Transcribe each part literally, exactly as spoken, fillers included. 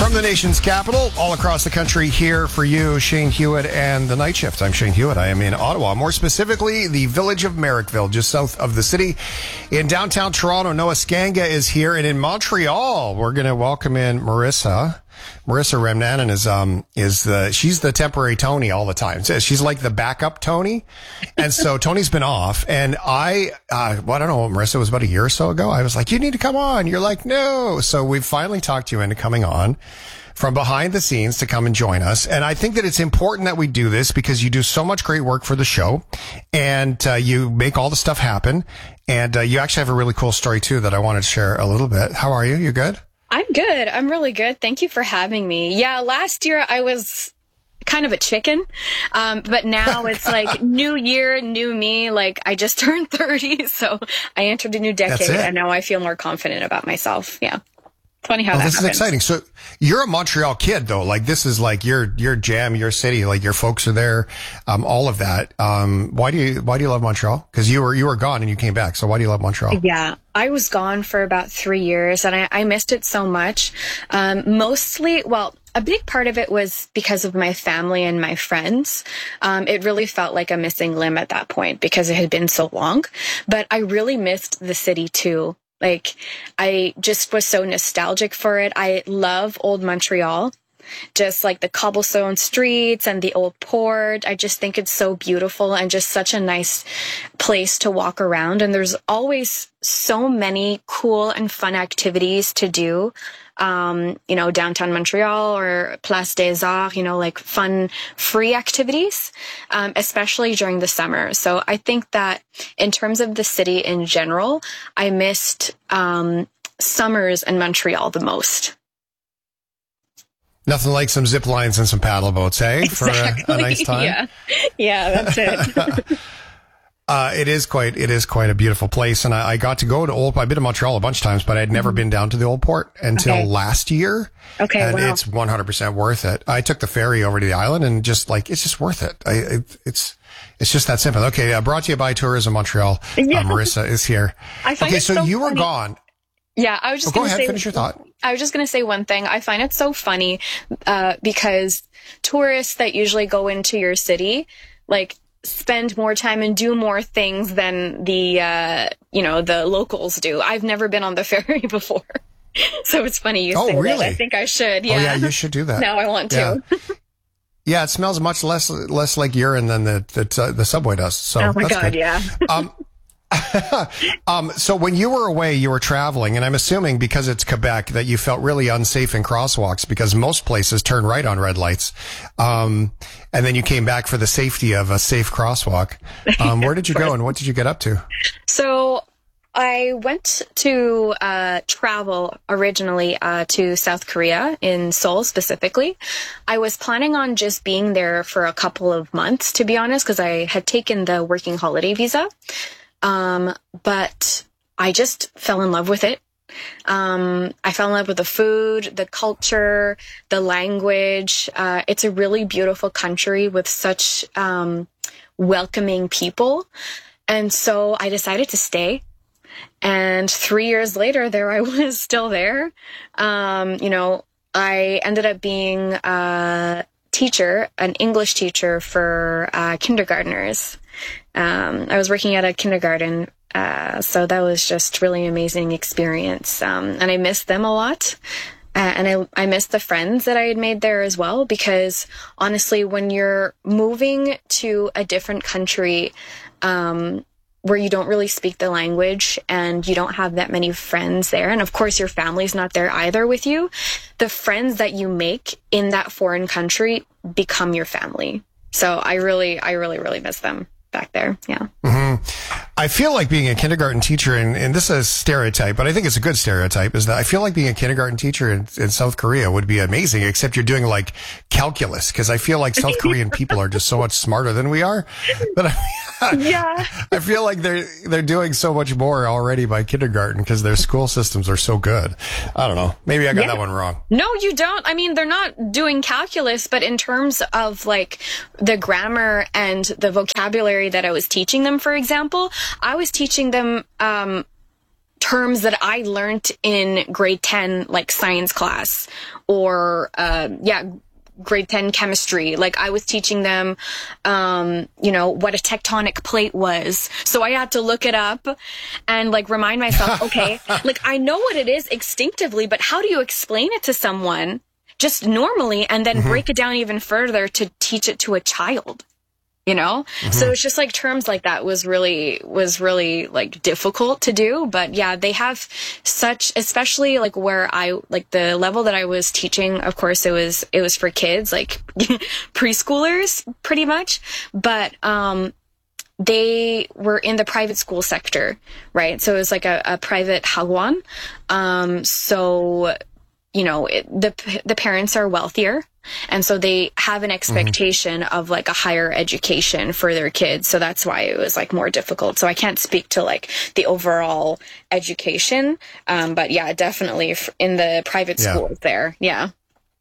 From the nation's capital, all across the country, here for you, Shane Hewitt and the Night Shift. I'm Shane Hewitt. I am in Ottawa, more specifically, the village of Merrickville, just south of the city. In downtown Toronto, Noah Skanga is here. And in Montreal, we're going to welcome in Marissa. Marissa Remnanen is, um, is the, she's the temporary Tony all the time. She's like the backup Tony. And so Tony's been off. And I, uh, well, I don't know, Marissa, it was about a year or so ago. I was like, you need to come on. You're like, no. So we've finally talked you into coming on from behind the scenes to come and join us. And I think that it's important that we do this because you do so much great work for the show and uh, you make all the stuff happen. And uh, you actually have a really cool story too that I wanted to share a little bit. How are you? You good? I'm good. I'm really good. Thank you for having me. Yeah, last year I was kind of a chicken, um, but now it's like new year, new me. Like I just turned thirty, so I entered a new decade, and now I feel more confident about myself. Yeah. Funny how oh, that this happens. is exciting. So you're a Montreal kid though. Like this is like your, your jam, your city, like your folks are there. Um, all of that. Um, why do you, why do you love Montreal? Cause you were, you were gone and you came back. So why do you love Montreal? Yeah. I was gone for about three years and I, I missed it so much. Um, mostly, well, a big part of it was because of my family and my friends. Um, it really felt like a missing limb at that point because it had been so long, but I really missed the city too. Like, I just was so nostalgic for it. I love old Montreal, just like the cobblestone streets and the old port. I just think it's so beautiful and just such a nice place to walk around. And there's always so many cool and fun activities to do. Um, you know, downtown Montreal or Place des Arts, you know, like fun, free activities, um, especially during the summer. So I think that in terms of the city in general, I missed, um, summers in Montreal the most. Nothing like some zip lines and some paddle boats, eh? Exactly. For a, a nice time. Yeah. Yeah, that's it. Uh, it is quite, it is quite a beautiful place. And I, I got to go to Old, I've been to Montreal a bunch of times, but I'd never mm-hmm. been down to the Old Port until okay. last year. Okay. And wow. it's one hundred percent worth it. I took the ferry over to the island and just like, it's just worth it. I, it it's, it's just that simple. Okay. Uh, brought to you by Tourism Montreal. Yeah. Uh, Marissa is here. I find okay. it so, so you funny. were gone. Yeah. I was just oh, going to say, say, finish your thought. I was just going to say one thing. I find it so funny, uh, because tourists that usually go into your city, like, spend more time and do more things than the, uh, you know, the locals do. I've never been on the ferry before. So it's funny you oh, say really? that. I think I should. Yeah. Oh, yeah, you should do that. Now I want to. Yeah. Yeah, it smells much less less like urine than the the, uh, the subway does. So oh my that's God, good. yeah. um, um, so when you were away, you were traveling, and I'm assuming because it's Quebec that you felt really unsafe in crosswalks because most places turn right on red lights. Um, and then you came back for the safety of a safe crosswalk. Um, where did you go and what did you get up to? So I went to uh, travel originally uh, to South Korea, in Seoul specifically. I was planning on just being there for a couple of months, to be honest, because I had taken the working holiday visa. Um, but I just fell in love with it. Um, I fell in love with the food, the culture, the language. Uh, it's a really beautiful country with such, um, welcoming people. And so I decided to stay. And three years later, there I was still there. Um, you know, I ended up being a teacher, an English teacher for, uh, kindergartners. Um, I was working at a kindergarten, uh, so that was just really amazing experience. Um, and I missed them a lot. Uh, and I, I missed the friends that I had made there as well, because honestly, when you're moving to a different country, um, where you don't really speak the language and you don't have that many friends there, and of course your family's not there either with you, the friends that you make in that foreign country become your family. So I really, I really, really miss them back there. Yeah. Mm-hmm. I feel like being a kindergarten teacher, and, and this is a stereotype, but I think it's a good stereotype, is that I feel like being a kindergarten teacher in, in South Korea would be amazing, except you're doing like calculus, because I feel like South Korean people are just so much smarter than we are. But I, yeah. I feel like they're they're doing so much more already by kindergarten because their school systems are so good. I don't know. Maybe I got yeah. that one wrong. No, you don't. I mean, they're not doing calculus, but in terms of like the grammar and the vocabulary that I was teaching them, for example, I was teaching them um terms that I learned in grade ten, like science class, or, uh, yeah, grade ten chemistry. Like I was teaching them, um, you know, what a tectonic plate was. So I had to look it up and like remind myself, okay, like I know what it is instinctively, but how do you explain it to someone just normally and then mm-hmm. break it down even further to teach it to a child? You know, mm-hmm. so it's just like terms like that was really, was really like difficult to do. But yeah, they have such, especially like where I, like the level that I was teaching, of course, it was, it was for kids, like preschoolers pretty much. But, um, they were in the private school sector, right? So it was like a, a private hagwon. Um, so, you know, it, the, the parents are wealthier. And so they have an expectation mm-hmm. of like a higher education for their kids. So that's why it was like more difficult. So I can't speak to like the overall education. Um, but yeah, definitely in the private yeah. schools there. Yeah.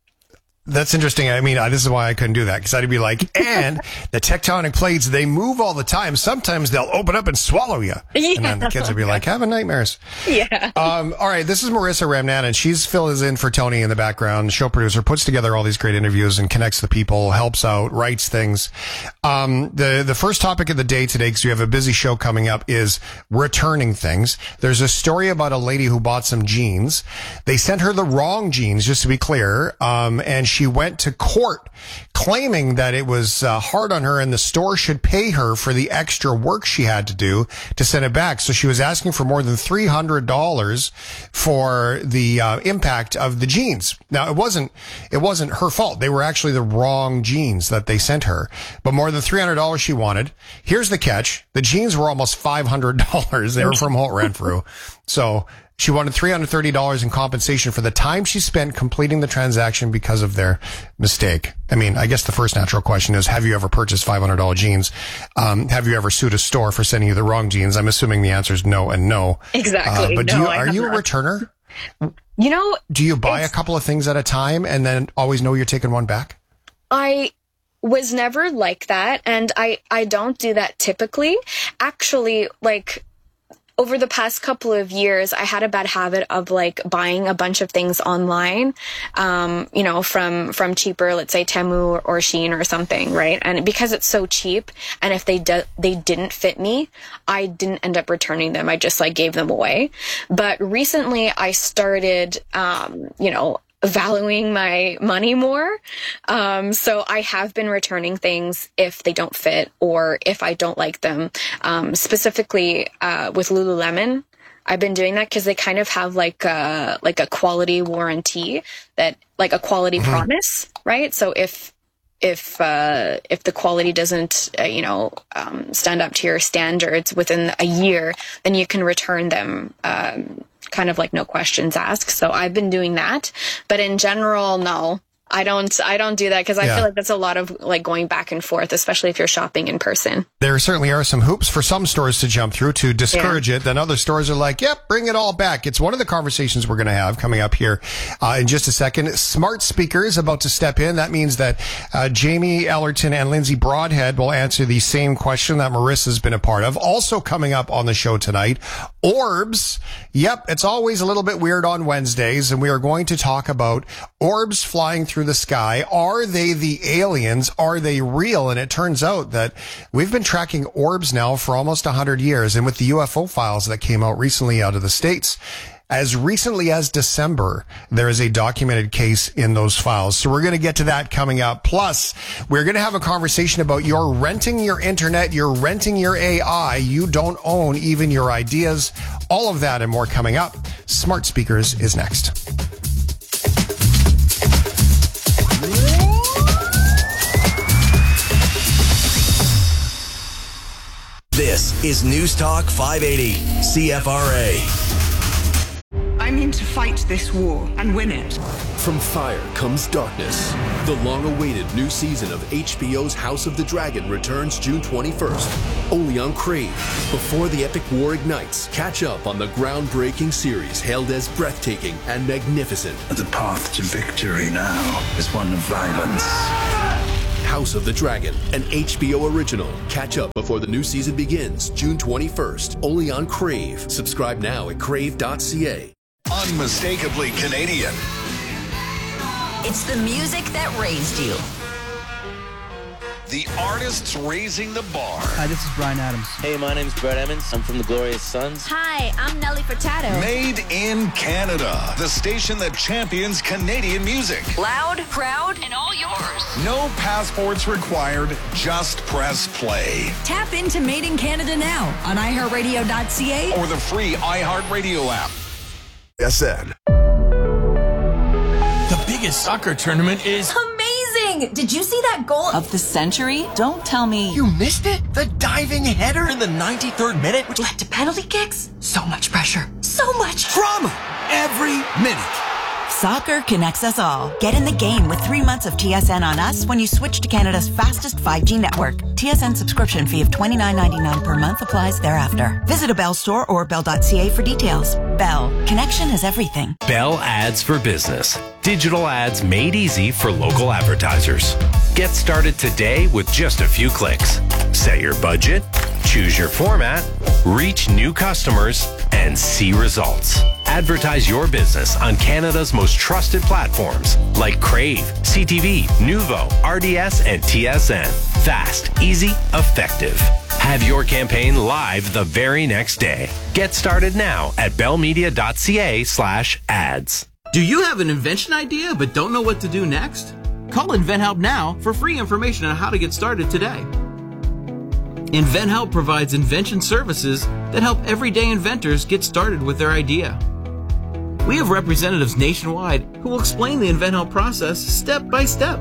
That's interesting. I mean, I, this is why I couldn't do that, because I'd be like, and the tectonic plates, they move all the time. Sometimes they'll open up and swallow you. Yeah. And then the kids would be like, having nightmares. Yeah. Um, all right. This is Marissa Ramnan, and she's fills in for Tony in the background. Show producer, puts together all these great interviews and connects the people, helps out, writes things. Um, the, the first topic of the day today, because we have a busy show coming up, is returning things. There's a story about a lady who bought some jeans. They sent her the wrong jeans, just to be clear. Um, and she She went to court claiming that it was uh, hard on her and the store should pay her for the extra work she had to do to send it back. So she was asking for more than three hundred dollars for the uh, impact of the jeans. Now, it wasn't it wasn't her fault. They were actually the wrong jeans that they sent her. But more than three hundred dollars she wanted. Here's the catch. The jeans were almost five hundred dollars. They were from Holt Renfrew. So she wanted three hundred thirty dollars in compensation for the time she spent completing the transaction because of their mistake. I mean, I guess the first natural question is, have you ever purchased five hundred dollars jeans? Um, have you ever sued a store for sending you the wrong jeans? I'm assuming the answer is no and no. Exactly. Uh, but no, do you, I are you a not. returner? You know, do you buy a couple of things at a time and then always know you're taking one back? I was never like that. And I, I don't do that typically. Actually, like, over the past couple of years, I had a bad habit of like buying a bunch of things online, um, you know, from, from cheaper, let's say Temu or, or Shein or something, right? And because it's so cheap, and if they do, they didn't fit me, I didn't end up returning them. I just like gave them away. But recently I started, um, you know, valuing my money more. Um, so I have been returning things if they don't fit or if I don't like them. Um, specifically, uh, with Lululemon, I've been doing that because they kind of have like a, like a quality warranty that like a quality mm-hmm. promise, right? So if, if, uh, if the quality doesn't, uh, you know, um, stand up to your standards within a year, then you can return them, um, kind of like no questions asked. So I've been doing that, but in general, no, I don't, I don't do that because I yeah. feel like that's a lot of like going back and forth, especially if you're shopping in person. There certainly are some hoops for some stores to jump through to discourage yeah. it. Then other stores are like, yep, bring it all back. It's one of the conversations we're going to have coming up here uh, in just a second. Smart speakers about to step in. That means that uh, Jamie Ellerton and Lindsay Broadhead will answer the same question that Marissa's been a part of. Also coming up on the show tonight, orbs. Yep, it's always a little bit weird on Wednesdays, and we are going to talk about orbs flying through the sky. Are they the aliens? Are they real? And it turns out that we've been tracking orbs now for almost one hundred years. And with the U F O files that came out recently out of the States, as recently as December, there is a documented case in those files. So we're going to get to that coming up. Plus, we're going to have a conversation about you're renting your internet, you're renting your A I, you don't own even your ideas. All of that and more coming up. Smart Speakers is next. This is News Talk five eighty, C F R A. I mean to fight this war and win it. From fire comes darkness. The long-awaited new season of H B O's House of the Dragon returns June twenty-first, only on Crave. Before the epic war ignites, catch up on the groundbreaking series hailed as breathtaking and magnificent. The path to victory now is one of violence House of the Dragon, an H B O original. Catch up before the new season begins June twenty-first, only on Crave. Subscribe now at crave dot c a. Unmistakably Canadian. It's the music that raised you. The artists raising the bar. Hi, this is Bryan Adams. Hey, my name's Brett Emmons. I'm from the Glorious Sons. Hi, I'm Nelly Furtado. Made in Canada. The station that champions Canadian music. Loud, proud, and all yours. No passports required. Just press play. Tap into Made in Canada now on i heart radio dot c a Or the free iHeartRadio app. S N. The biggest soccer tournament is amazing! Did you see that goal of the century? Don't tell me. You missed it? The diving header in the ninety-third minute, which led to penalty kicks? So much pressure. So much drama every minute. Soccer connects us all. Get in the game with three months of T S N on us when you switch to Canada's fastest five G network. T S N subscription fee of twenty-nine ninety-nine per month applies thereafter. Visit a Bell store or bell dot c a for details. Bell. Connection is everything. Bell Ads for Business. Digital ads made easy for local advertisers. Get started today with just a few clicks. Set your budget, choose your format, reach new customers, and see results. Advertise your business on Canada's most trusted platforms like Crave, C T V, Nuvo, R D S, and T S N. Fast, easy, effective. Have your campaign live the very next day. Get started now at bell media dot c a slash ads. Do you have an invention idea but don't know what to do next? Call InventHelp now for free information on how to get started today. InventHelp provides invention services that help everyday inventors get started with their idea. We have representatives nationwide who will explain the InventHelp process step by step.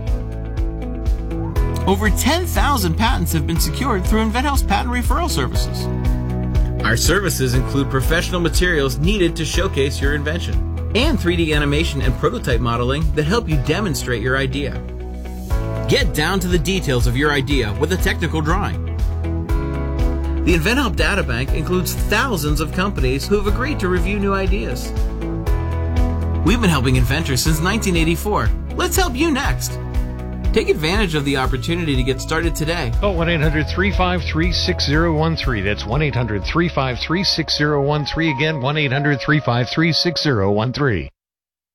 Over ten thousand patents have been secured through InventHelp's patent referral services. Our services include professional materials needed to showcase your invention and three D animation and prototype modeling that help you demonstrate your idea. Get down to the details of your idea with a technical drawing. The InventHelp Databank includes thousands of companies who have agreed to review new ideas. We've been helping inventors since nineteen eighty-four. Let's help you next. Take advantage of the opportunity to get started today. Call one eight hundred three five three six zero one three. That's one eight hundred three five three six zero one three. Again, one eight hundred three five three six zero one three.